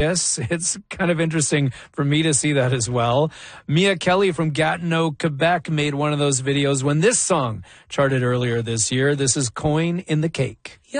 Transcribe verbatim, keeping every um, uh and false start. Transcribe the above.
Yes, it's kind of interesting for me to see that as well. Mia Kelly from Gatineau, Quebec made one of those videos when this song charted earlier this year. This is Coin in the Cake.